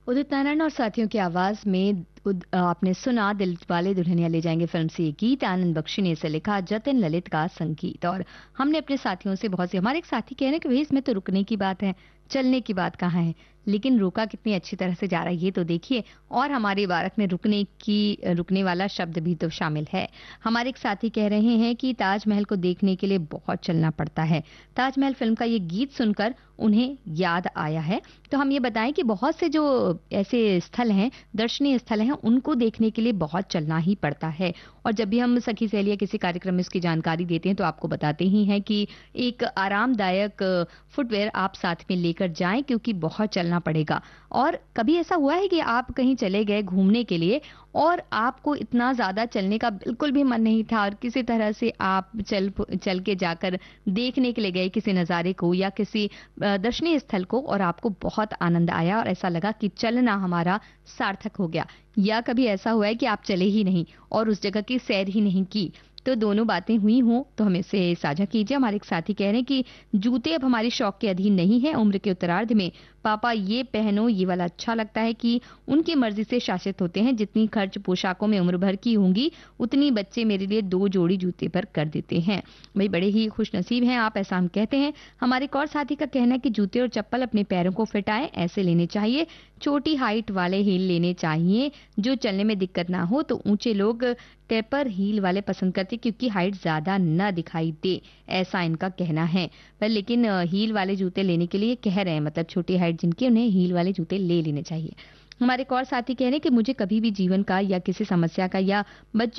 उदित नारायण और साथियों की आवाज में आपने सुना दिल वाले दुल्हनिया ले जाएंगे फिल्म से ये गीत। आनंद बख्शी ने इसे लिखा, जतिन ललित का संगीत। और हमने अपने साथियों से बहुत से, हमारे एक साथी कह रहे हैं कि भाई इसमें तो रुकने की बात है, चलने की बात कहाँ है, लेकिन रोका कितनी अच्छी तरह से जा रहा है ये तो देखिए। और हमारी इबारत में रुकने वाला शब्द भी तो शामिल है। हमारे एक साथी कह रहे हैं कि ताजमहल को देखने के लिए बहुत चलना पड़ता है। ताजमहल फिल्म का ये गीत सुनकर उन्हें याद आया है। तो हम ये बताएं कि बहुत से जो ऐसे स्थल हैं, दर्शनीय स्थल हैं, उनको देखने के लिए बहुत चलना ही पड़ता है। और जब भी हम सखी सहेलियां किसी कार्यक्रम में इसकी जानकारी देते हैं तो आपको बताते ही हैं कि एक आरामदायक फुटवेयर आप साथ में लेकर जाएं, क्योंकि बहुत चलना पड़ेगा। और कभी ऐसा हुआ है कि आप कहीं चले गए घूमने के लिए और आपको इतना ज्यादा चलने का बिल्कुल भी मन नहीं था और किसी तरह से आप चल के जाकर देखने के लिए गए किसी नज़ारे को या किसी दर्शनीय स्थल को, और आपको बहुत आनंद आया और ऐसा लगा कि चलना हमारा सार्थक हो गया। या कभी ऐसा हुआ है कि आप चले ही नहीं और उस जगह की सैर ही नहीं की। तो दोनों बातें हुई हों तो हमें से साझा कीजिए। हमारे एक साथी कह रहे हैं कि जूते अब हमारी शौक के अधीन नहीं है। उम्र के उत्तरार्ध में पापा ये पहनो, ये वाला अच्छा लगता है कि उनकी मर्जी से शासित होते हैं। जितनी खर्च पोशाकों में उम्र भर की होंगी उतनी बच्चे मेरे लिए 2 जोड़ी जूते पर कर देते हैं। भाई बड़े ही खुश नसीब हैं आप, ऐसा हम कहते हैं। हमारे एक और साथी का कहना है कि जूते और चप्पल अपने पैरों को फिट आए ऐसे लेने चाहिए। छोटी हाइट वाले हील लेने चाहिए जो चलने में दिक्कत ना हो। तो ऊंचे लोग टेपर हील वाले पसंद करते क्योंकि हाइट ज्यादा न दिखाई दे, ऐसा इनका कहना है। पर लेकिन हील वाले जूते लेने के लिए कह रहे हैं, मतलब छोटी हाइट जिनकी उन्हें हील वाले जूते ले लेने चाहिए। हमारे एक और साथी कह रहे हैं कि मुझे कभी भी जीवन का या किसी समस्या का या बच्चों